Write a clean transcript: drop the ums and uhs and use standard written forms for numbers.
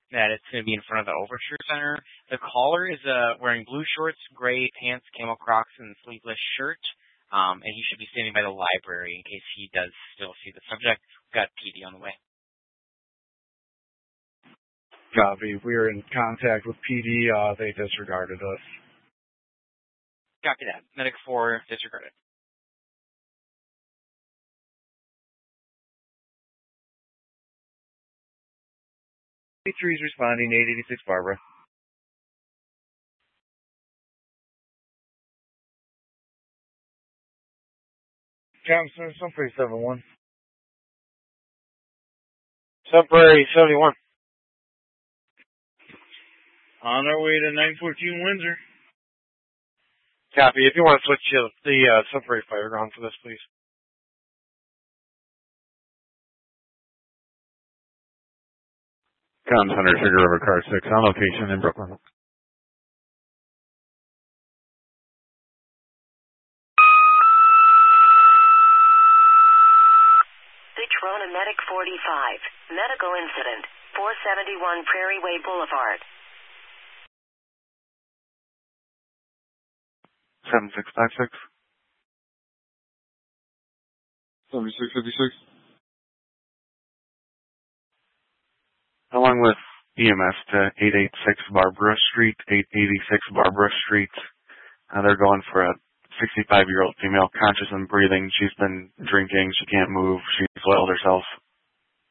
that it's going to be in front of the Overture Center. The caller is wearing blue shorts, gray pants, camel Crocs, and sleeveless shirt. And he should be standing by the library in case he does still see the subject. We've got PD on the way. Copy. We are in contact with PD. They disregarded us. Copy that. Medic 4 disregarded. 83 is responding, 886 Barbara. Thompson, Sunbury 71. Sunbury 71. On our way to 914 Windsor. Copy. If you want to switch to the Sunbury Fireground for this, please. Comms Hunter, Sugar River Car 6, on location in Brooklyn. Trona Medic 45. Medical incident. 471 Prairie Way Boulevard. 7656. 7656. Along with EMS to 886 Barbara Street, 886 Barbara Street. They're going for a 65-year-old female, conscious and breathing. She's been drinking. She can't move. She's oiled herself.